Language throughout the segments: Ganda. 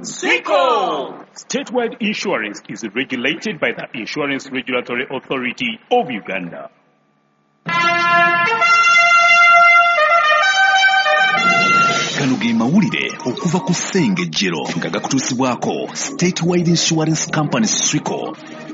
Swico! Statewide insurance is regulated by the Insurance Regulatory Authority of Uganda. Kano ge mawulire okuva ku Ssengejjero nga gakutuusibwako Statewide Insurance Company Swico.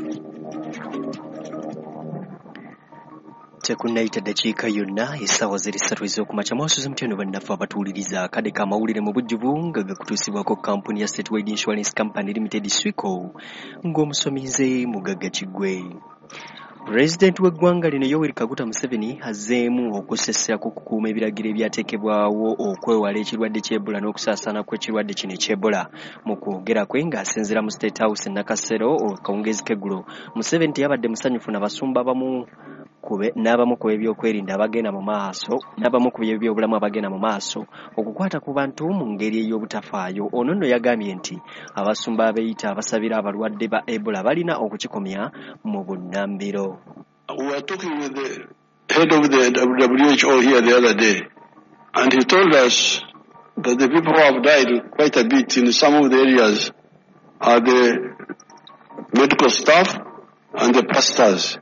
Tekunaita dakiika yonna essaawa ziri 3 ez'okumakya mwasuze mutyono bannaffe abatuwuliriza akadde kamawulire mu bujjuvu nga gakutuusibwako kampuni ya Statewide Insurance Company Limited Swico ng'omusomize Mugagga Kigwe. Pulezidenti w'eggwanga lino Yoweri Kaguta Museveni azzeemu okusesera ku kukuuma ebiragiro ebyateekebwawo okwewala ekirwadde ky'Ebola n'okusaasaana kw'ekirwadde kino eky'Ebola. Mu kwogera kwe ng'asinziira mu State House Nakasero akawungeezi k'eggulo, Museveni teyabadde musanyufu n'abasumba n'abamu ku ebyokwerinda abagenda mu maaso n'abamu ku by'ebyobulamu abagenda mu maaso okukwata ku bantu mu ngeri ey'obutafaayo. Ono nno yagambye nti abasumba abeeyita abasabira abalwadde ba Ebola balina okukikomya mu bunnambiro. We were talking with the head of the WHO here the other day, and he told us that the people who have died quite a bit in some of the areas are the medical staff and the pastors.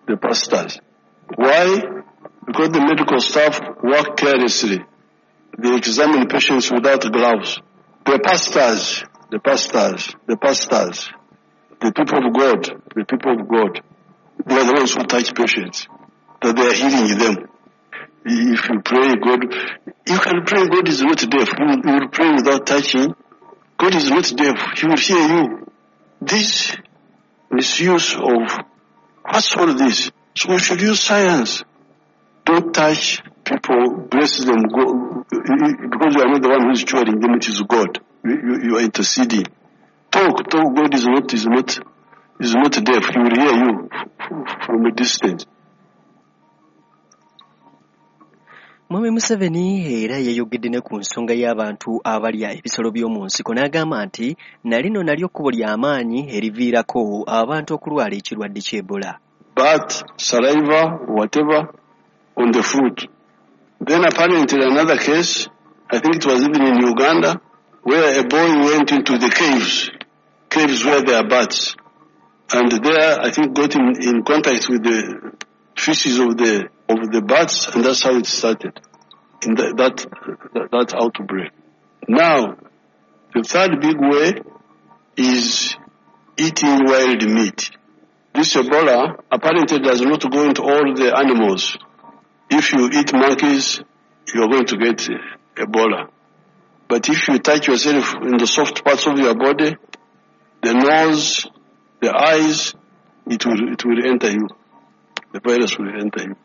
Why? Because the medical staff work carelessly. They examine patients without gloves. The pastors, the people of God, they are the ones who touch patients, that they are healing them. If you pray, God, you can pray, God is not deaf. You will pray without touching. God is not deaf. He will hear you. This misuse of, what's all this? So we should use science. Don't touch people, bless them, go, because you are not the one who is curing them, it is God. You are interceding. Talk, God is not deaf. He will hear you from a distance. Mwami Museveni era yayogedde ne ku nsonga y'abantu abalya ebisolo by'omu nsiko n'agamba nti nalino nalyo kkubo ly'amaanyi eriviirako abantu okulwala ekirwadde ky'Ebola. But saliva, whatever, on the food. Then apparently another case, I think it was even in Uganda, where a boy went into the caves where there are bats. And there, I think, got in contact with the feces of the bats, and that's how it started, in that outbreak. Now, the third big way is eating wild meat. This Ebola apparently does not go into all the animals. If you eat monkeys, you are going to get Ebola. But if you touch yourself in the soft parts of your body, the nose, the eyes, it will enter you. The virus will enter you.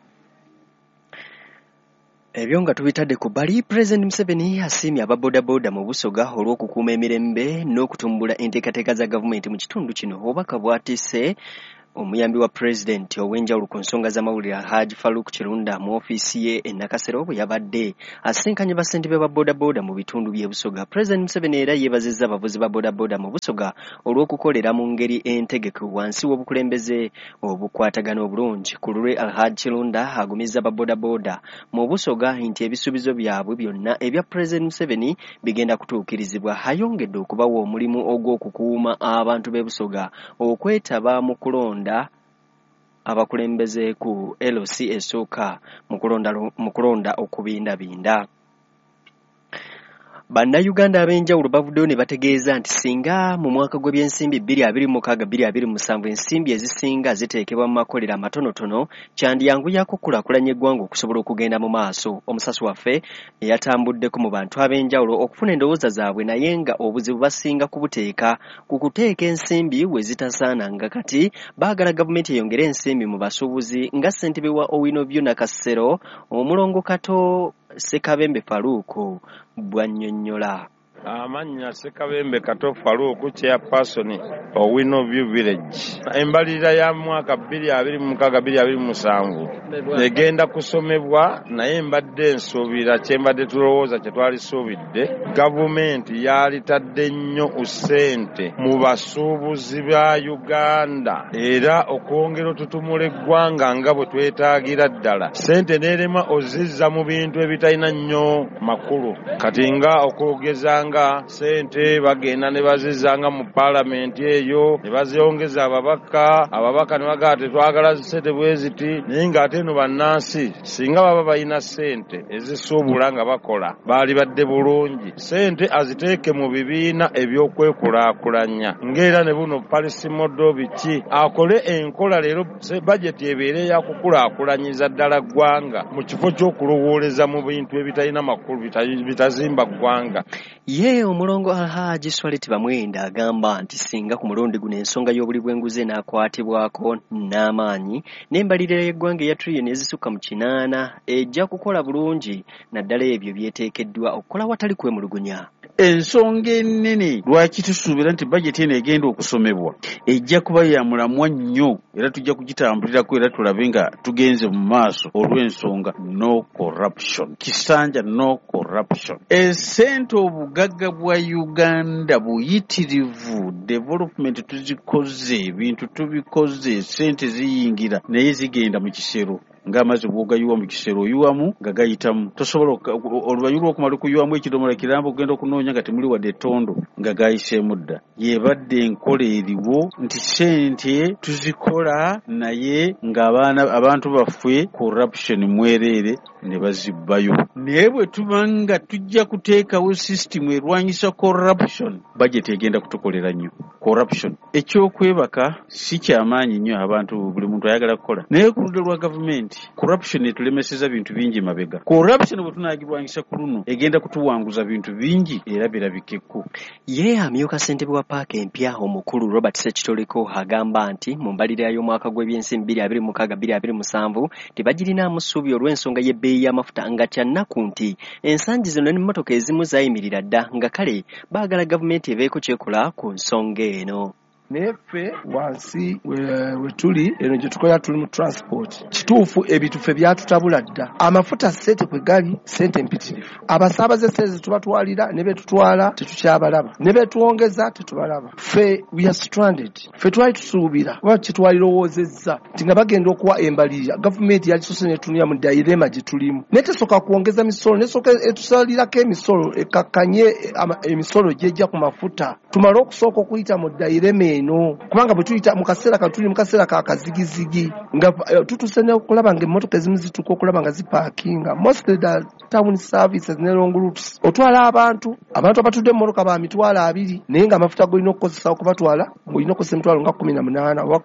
Ebyo nga tubitadde ku bali, President Museveni asiimye ababodaboda mu Busoga olw'okukuuma emirembe n'okutumbula enteekateeka za gavumenti mu kitundu kino. Obubaka bwatise omuyambi wa President ow'enjawulo ku nsonga z'amawulire Haji Farouk Kirunda mu ofiisi ye e Nakasero bwe yabadde asinkanye bassentebe ba bodaboda mu bitundu by'e Busoga. President Museveni era yeebazizza abavuzi ba bodaboda mu Busoga olw'okukolera mu ngeri entegeke wansi w'obukulembeze obukwatagana obulungi. Ku lulwe Haji Kirunda agumizza ba bodaboda mu Busoga nti ebisuubizo byabwe byonna ebya President Museveni bigenda kutuukirizibwa. Ayongedde okubawa omulimu ogw'okukuuma abantu b'e Busoga okwetaba mu kulonda abakulembeze ku LC esooka mu kulonda okubindabinda. Bannayuganda ab'enjawulo bavuddeyo ne bategeeza nti singa mu mwaka gw'ebyensimbi 2026-2027 ensimbi ezisinga ziteekebwa mu makolero amatonotono kyandiyanguyako okukulaakulanya eggwanga okusobola okugenda mu maaso. Omusasi waffe yatambuddeko mu bantu ab'enjawulo okufuna endowooza zaabwe naye nga obuzibu basinga kubuteeka ku kuteeka ensimbi we zitasaana nga kati baagala gavumenti eyongere ensimbi mu basuubuzi nga ssentebe wa Owino Nakasero omulongo Kato Sekabembe Faruku bwannyonnyola. Amannya Sekabembe Kato Faruku chairperson Owino Village. Embalirira ya mwaka 2026-2027 egenda kusomebwa naye mbadde nsuubira kyembadde tulowooza kye twali suubidde gavumenti yalitadde nnyo usente mu basuubuzi ba Uganda era okwongera otutumula eggwanga nga bwe twetaagira ddala. Sente n'erema ozizza mu bintu ebitalina nnyo makulu kati nga okwogeza baddanga sente bagenda ne bazizanga mu parliament eyo ne baziyongeza ababaka ne bagaa tetwagala sente bweziti naye ng'ate eno bannansi singa baba balina sente ezisuubula nga bakola baali badde bulungi sente aziteeke mu bibiina ebyokwekulaakulanya ng'era ne buno palisimodo biki akole enkola leero bajeti ebeere yakukulaakulanyiza ddala ggwanga mu kifo ky'okulowooleza mu bintu ebitalina makulu bitazimba ggwanga. Ye omulongo Alhaji Swaliti Bamwenda agamba nti singa ku mulundi guno ensonga y'obuli bw'enguzi enaakwatibwako n'amaanyi n'embalirira y'eggwanga eya trillion ezisukka mu 8 ejja kukola bulungi naddala ebyo byeteekeddwa okukola watali kwemulugunya. Ensonga ennene lwaki tusuubira nti bajeti eno egenda okusomebwa ejja kuba ya mulamwa nnyo era tujja kugitambulirako era tulabe nga tugenze mu maaso olw'ensonga no corruption. Kisanja no corruption. Esente obugagga bwa Uganda buyitirivu development tuzikoze ebintu tubikoze sente ziyingira naye zigenda mu kisero ng'amazzi bw'ogayiwa mu kisero oyiwamu nga gayitamu tosobola oluvannyuma lw'okumala okuyiwamu ekidomola kiramba okugenda okunoonya nga temuli wadde ettondo nga gayiseemu dda. Yebadde enkola eriwo nti sente tuzikola naye ng'abantu baffe corruption mwereere ne bazibbayo. Naye bwe tuba nga tujja kuteekawo system erwanyisa corruption budget egenda kutukolera nnyo. Corruption ekyokwebaka si kyamaanyi nnyo abantu buli muntu ayagala kukola naye ku ludda lwa gavumenti corruption etulemeseza bintu bingi mabega. Corruption bwe tunaagirwanyisa ku luno egenda kutuwanguza bintu bingi era birabikeko. Ye amyuka ssentebe wa paaka empya omukulu Robert Sekitoleko agamba nti mu mbalirira y'omwaka gw'ebyensi 2026-2027 tebagirinaamu ssuubi olw'ensonga y'ebbeeyi y'amafuta nga kyannaku nti ensangi zino n'emmotoka ezimu zaayimirira dda nga kale baagala gavumenti ebeeko kyekola ku nsonga eno. Neffe wansi we tuli eno gye tukola tuli mu transport kituufu ebitufe byatutabula dda amafuta sente kwe gali sente mpitirivu abasaabaze sente tubatwalira ne betutwala tetukyabalaba ne betuwongeza tetubalaba ffe we are stranded ffe twali tusuubira oba kitwalirowoozezza nti nga bagenda okuwa embalirira gavumenti yalisose netunira mu dairema gye tulimu netesoka kuwongeza misolo nesoka etusalirako emisolo ekakkanye emisolo gyejja ku mafuta tumale okusooka okuyita mu dairema eno kubanga bwe tuyita mu kaseera katuli mu kaseera ka kazigizigi nga tutuse ne okulaba nga emmotoka ezimu zituuka okulaba nga zipaakinga mostly the town services ne long routes otwala abantu abatudde mu mmotoka ba mitwalo 2 naye nga amafuta golina okukozesa okubatwala ng'olina okukozesa emitwalo nga 18 oba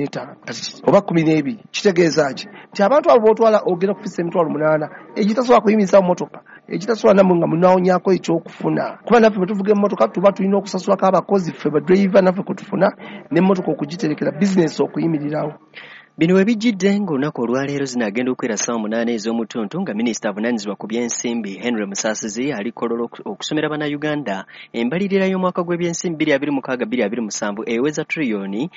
15 oba 12 kitegeeza ki nti abantu abo bootwala ogenda kufisa emitwalo 8 egitasobola kuyimisa mu mmotoka ekitasobola namwe nga munaawonyaako ekyokufuna kuba naffe bwe tuvuga emmotoka tuba tulina okusasulako abakozi ffe badriver naffe kwe tufuna n'emmotoka okugiterekera bizinesi okuyimirirawo. Bino ebijjidde ng'olunaku olwaleero zinaagenda okwera ssaawa 8 ez'omutuntu nga minisita avunaanyizibwa ku by'ensimbi Henry Musasizi ali kololo okusomera bannayuganda embalirira y'omwaka gw'ebyensimbi 2026-2027 eweza triliyoni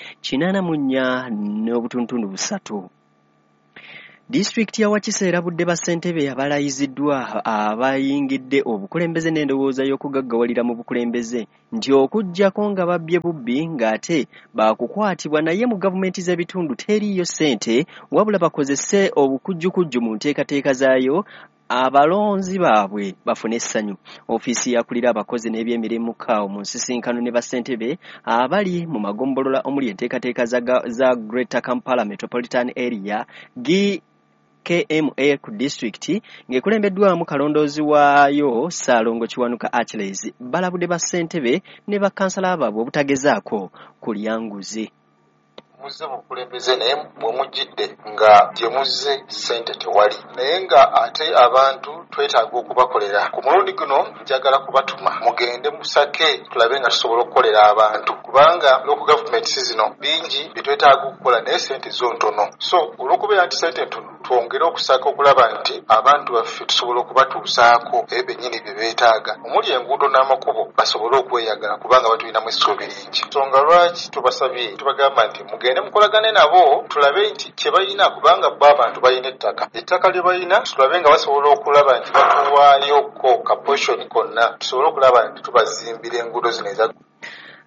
84.3. Disitulikiti ya Wakiso erabudde bassentebe abalayiziddwa abayingidde obukulembeze n'endowooza y'okugaggawalira mu bukulembeze nti okuggyako nga babbye bubbi ng'ate baakukwatibwa naye mu gavumenti z'ebitundu teriiyo ssente wabula bakozese obukujjukujju mu nteekateeka zaayo abalonzi baabwe bafune essanyu. Ofiisi yakulira abakozi n'ebyemirimu kawo mu nsisinkano ne bassentebe abali mu magombolola omuli enteekateeka za Greater Kampala Metropolitan Area KMA ku disitulikiti ng'ekulembeddwamu kalondoozi waayo Ssaalongo Kiwanuka Achilles balabudde bassentebe ne bakansala baabwe obutagezaako kulyanguzi. Muzze bukulembeze naye bwe mujjidde nga gye muzze ssente tewali naye nga ate abantu twetaaga okubakolera ku mulundi guno njagala kubatuma mugende musake tulabe nga tusobola okukolera abantu kubanga local government zino bingi byetwetaaga okukola naye ssente zo ntono so olw'okubeera nti ssente ntono twongere okusaka okulaba nti abantu baffe tusobola okubatuusaako ebyo bennyini bye beetaaga omuli enguudo n'amakubo basobole okweyagala kubanga batulinamu essuubi lingi nsonga lwaki tubasabye tubagamba nti mugende mukolagane nabo tulabe nti kye balina kubanga bo abantu balina ettaka lye balina tulabe nga basobola okulaba nti batuwaayoko ka portion konna tusobole okulaba nti tubazimbira enguudo zino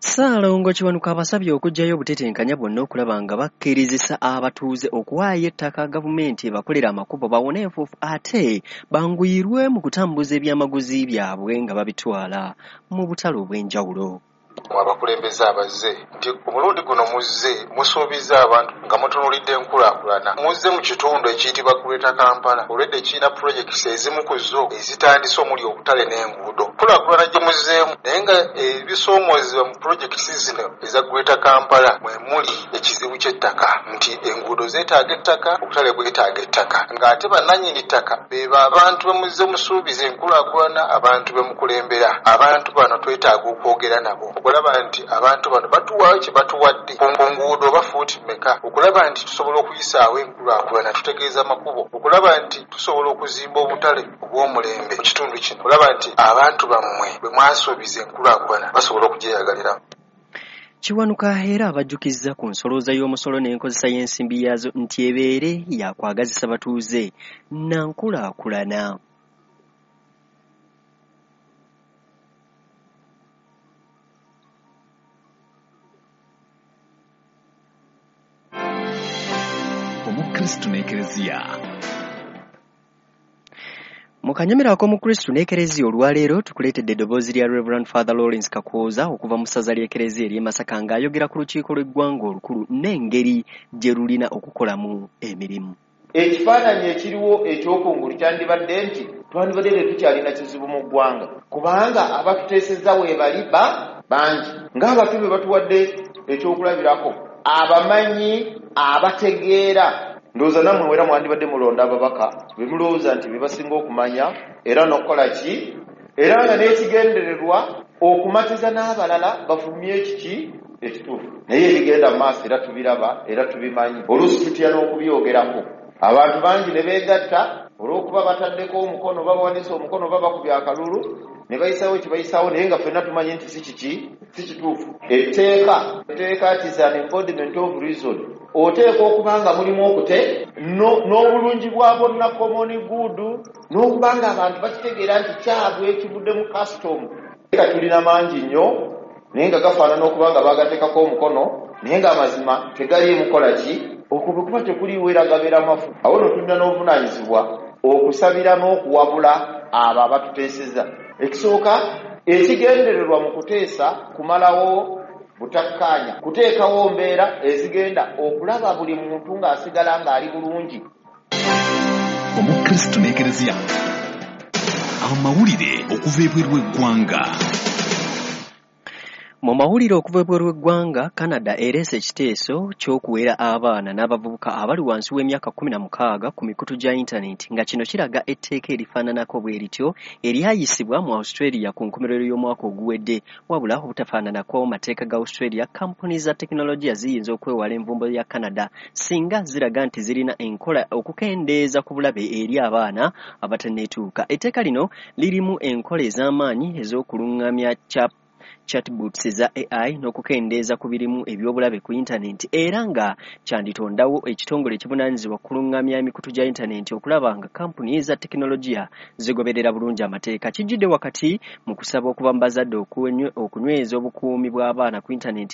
Ssaalongo Kiwanuka abasabye okuggyayo obutetenkanya bwonna okulaba nga bakkirizisa abatuuze okuwaayo ettaka gavumenti ebakolera amakubo bawone enfuufu ate banguyirwe mu kutambuza ebyamaguzi byabwe nga babitwala mu butale obw'enjawulo. Abakulembeze abazze nti omulundi guno muzze musuubiza abantu nga mutunulidde enkulaakulana muzze mu kitundu ekiyitibwa Greater Kampala olwedde kirina pulojekisi ezimu ku zo ezitandise omuli obutale n'enguudo. Enkulaakulana gye muzzeemu naye nga ebisoomozebwa mu pulojekisi zino eza Greater Kampala mwe muli ekizibu ky'ettaka nti enguudo zeetaaga ettaka obutale bwetaaga ettaka ng'ate bannannyini ttaka beeba abantu be muzze musuubiza enkulaakulana abantu be mukulembera. Abantu bano twetaaga okwogera nabo okulaba nti abantu bano batuwaayo kye batuwadde ku nguudo oba fuuti mmeka okulaba nti tusobola okuyisaawo enkulaakulana tutegeeza makubo okulaba nti tusobola okuzimba obutale obw'omulembe mu kitundu kino okulaba nti abantu bammwe bwe mwasuubiza enkulaakulana basobola okugyeyagaliramu. Kiwanuka era abajjukizza ku nsolooza y'omusolo n'enkozesa y'ensimbi yaazo nti ebeere yakwagazisa batuuze na nkulaakulana. Omukristo n'Ekereziya. Mu kanyomero ak'omukristo n'Ekereziya olwaleero tukuleetedde eddoboozi lya Reverend Father Lawrence Kakooza okuva mu ssaza ly'Ekereziya ery'e Masaka ng'ayogera ku lukiiko lw'eggwanga olukulu n'engeri gye lulina okukolamu emirimu. Ekifaananyi ekiriwo ekyokungulu kyandibadde nti twandibadde tetukyalina kizibu mu ggwanga kubanga abatuteesezza weebali bangi ng'abatu be batuwadde ekyokulabirako abamanyi abategeera ndowooza nammwe wera mwandibadde mulonda ababaka be mulowooza nti be basinga okumanya era n'okukola ki era nga n'ekigendererwa okumatiza n'abalala bafumye ekiki ekituufu naye ebigenda mu maaso era tubiraba era tubimanyi oluusi tutya n'okubyogerako. Abantu bangi ne beegatta olw'okuba bataddeko omukono babawanisa omukono babakubya akalulu ne bayisawo kibayisaawo naye nga ffenna tumanyi nti si kituufu. Etteeka is an embodiment of reason. Oteeka okuba nga mulimu okute n'obulungi bwa bonna common good n'okuba nga abantu bakitegeera nti kyabwe ekivudde mu custom. Nga tulina mangi nnyo naye nga gafaanana okuba nga bagateekako omukono naye ng'amazima tegaliimu kola ki okuba tekuliiwo era gabeera mafu. Awo no tulina n'obuvunaanyizibwa okusabira n'okuwabula abo abatuteeseza. Ekisooka ekigendererwa mu kuteesa kumalawo butakkaanya kuteekawo mbeera ezigenda okulaba buli muntu ng'asigala ng'ali bulungi. Omukristo n'Ekereziya. Amawulire okuva ebweru w'eggwanga. Mu mawulire okuva ebweru w'eggwanga, Canada ereese ekiteeso ky'okuwera abaana n'abavubuka abali wansi w'emyaka 16 ku mikutu gya intaneti nga kino kiraga etteeka erifaananako bwe lityo eryayisibwa mu Australia ku nkomerero y'omwaka oguwedde wabula obutafaananako mateeka ga Australia. Kampuni za tekinologiya ziyinza okwewala envumbo ya Canada singa ziraga nti zirina enkola okukendeeza ku bulabe eri abaana abatanneetuuka. Etteeka lino lirimu enkola ez'amaanyi ez'okulungamya chatbots za AI n'okukendeeza ku birimu ebyobulabe ku intaneti era nga kyanditondawo ekitongole ekivunaanyizibwa kulungamya emikutu gya intaneti okulaba nga kampuni za tekinologiya zigoberera bulungi amateeka. Kijjidde wakati mu kusaba okuva mu bazadde okunyweza obukuumi bw'abaana ku intaneti